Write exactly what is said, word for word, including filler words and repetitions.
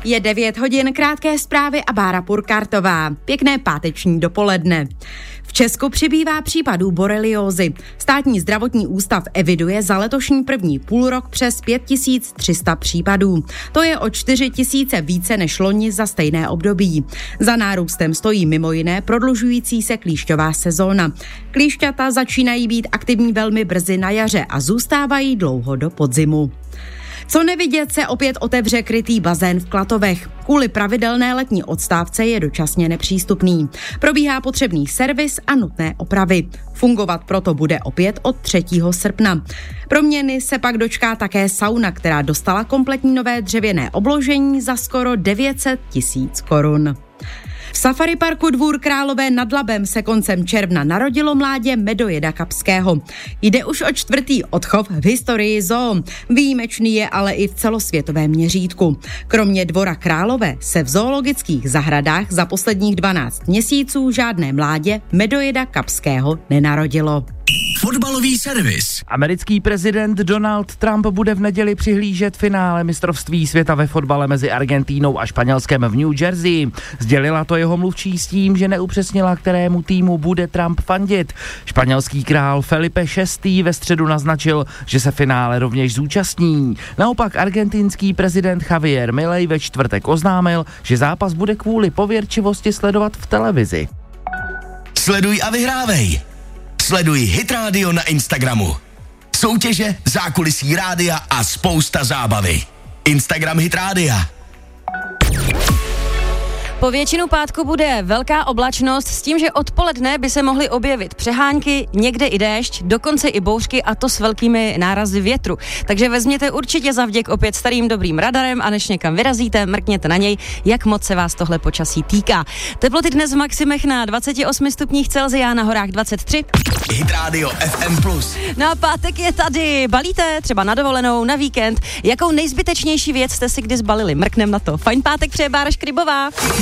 Je devět hodin, krátké zprávy a Bára Purkartová. Pěkné páteční dopoledne. V Česku přibývá případů boreliózy. Státní zdravotní ústav eviduje za letošní první půlrok přes pět tisíc tři sta případů. To je o čtyři tisíce více než loni za stejné období. Za nárůstem stojí mimo jiné prodlužující se klíšťová sezóna. Klíšťata začínají být aktivní velmi brzy na jaře a zůstávají dlouho do podzimu. Co nevidět, se opět otevře krytý bazén v Klatovech. Kvůli pravidelné letní odstávce je dočasně nepřístupný. Probíhá potřebný servis a nutné opravy. Fungovat proto bude opět od třetího srpna. Proměny se pak dočká také sauna, která dostala kompletní nové dřevěné obložení za skoro devět set tisíc korun. V safari parku Dvůr Králové nad Labem se koncem června narodilo mládě medojeda kapského. Jde už o čtvrtý odchov v historii zoo. Výjimečný je ale i v celosvětovém měřítku. Kromě Dvora Králové se v zoologických zahradách za posledních dvanáct měsíců žádné mládě medojeda kapského nenarodilo. Fotbalový servis. Americký prezident Donald Trump bude v neděli přihlížet finále mistrovství světa ve fotbale mezi Argentínou a Španělskem v New Jersey. Sdělila to jeho mluvčí s tím, že neupřesnila, kterému týmu bude Trump fandit. Španělský král Felipe šestý. ve středu naznačil, že se finále rovněž zúčastní. Naopak argentinský prezident Javier Milei ve čtvrtek oznámil, že zápas bude kvůli pověrčivosti sledovat v televizi. Sleduj a vyhrávej. Sleduj Hit Radio na Instagramu. Soutěže, zákulisí rádia a spousta zábavy. Instagram Hit Rádia. Po většinu pátku bude velká oblačnost s tím, že odpoledne by se mohly objevit přehánky, někde i déšť, dokonce i bouřky a to s velkými nárazy větru. Takže vezměte určitě za vděk opět starým dobrým radarem a než někam vyrazíte, mrkněte na něj, jak moc se vás tohle počasí týká. Teploty dnes v maximech na dvacet osm stupních Celsia, na horách dvacet tři. Hit Radio F M plus. No a pátek je tady. Balíte třeba na dovolenou, na víkend. Jakou nejzbytečnější věc jste si kdy zbalili? Mrknem na to. Fajn pátek přeje Bára Škrybová.